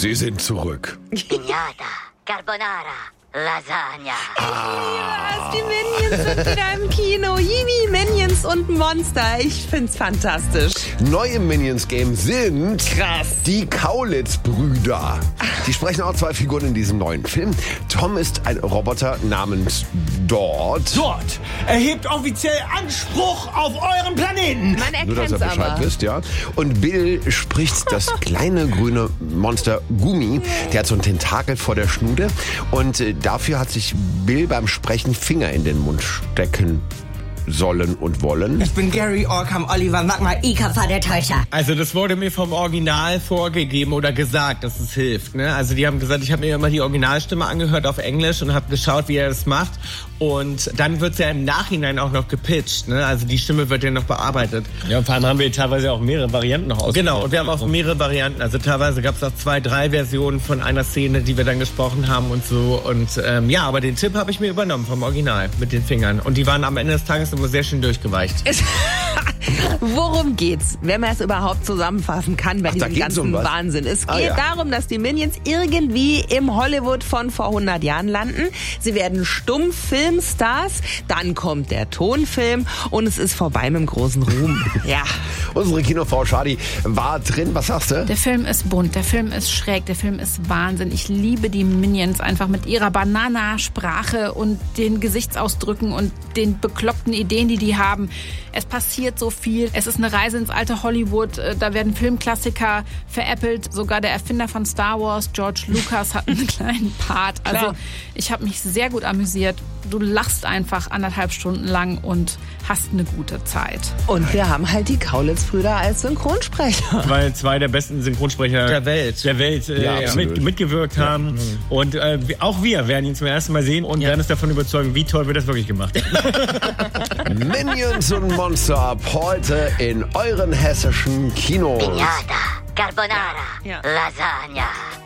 Sie sind zurück. Pignata, Carbonara, Lasagna. Die Minions sind wieder im Kino. Yibi, Minions und Monster. Ich find's fantastisch. Neue Minions-Game sind die Kaulitz-Brüder. Die sprechen auch 2 Figuren in diesem neuen Film. Tom ist ein Roboter namens Dort. Dort erhebt offiziell Anspruch auf euren Planeten. Man Nur, dass erkennt's ihr Bescheid aber. wisst, ja. Und Bill spricht das kleine grüne Monster Gummi. Der hat so einen Tentakel vor der Schnude. Und dafür hat sich Bill beim Sprechen Finger in den Mund stecken sollen und wollen. Ich bin Gary Orkham Oliver Magma. Ika der Täuscher. Also das wurde mir vom Original vorgegeben oder gesagt, dass es hilft. Ne? Also die haben gesagt, ich habe mir immer die Originalstimme angehört auf Englisch und habe geschaut, wie er das macht. Und dann wird's ja im Nachhinein auch noch gepitcht. Ne? Also die Stimme wird ja noch bearbeitet. Ja, und vor allem haben wir teilweise auch mehrere Varianten noch ausprobiert. Genau, und wir haben auch mehrere Varianten. Also teilweise gab's auch 2, 3 Versionen von einer Szene, die wir dann gesprochen haben und so. Und ja, aber den Tipp habe ich mir übernommen vom Original mit den Fingern. Und die waren am Ende des Tages immer sehr schön durchgeweicht. Worum geht's, wenn man es überhaupt zusammenfassen kann bei da diesem geht's um ganzen was. Wahnsinn? Es Ah, geht ja. darum, dass die Minions irgendwie im Hollywood von vor 100 Jahren landen. Sie werden Stummfilmstars, dann kommt der Tonfilm und es ist vorbei mit dem großen Ruhm. Ja. Unsere Kinofrau Shadi war drin. Was sagst du? Der Film ist bunt, der Film ist schräg, der Film ist Wahnsinn. Ich liebe die Minions einfach mit ihrer Banana-Sprache und den Gesichtsausdrücken und den bekloppten Ideen, die haben. Es passiert so viel. Es ist eine Reise ins alte Hollywood. Da werden Filmklassiker veräppelt. Sogar der Erfinder von Star Wars, George Lucas, hat einen kleinen Part. Also ich habe mich sehr gut amüsiert. Du lachst einfach 1,5 Stunden lang und hast eine gute Zeit. Und wir haben halt die Kaulitz-Brüder als Synchronsprecher. Weil 2 der besten Synchronsprecher Der Welt. Ja, absolut. mitgewirkt haben. Und auch wir werden ihn zum ersten Mal sehen und werden uns davon überzeugen, wie toll wir das wirklich gemacht haben. Minions und Monster ab heute in euren hessischen Kinos. Pignata, Carbonara, Lasagna.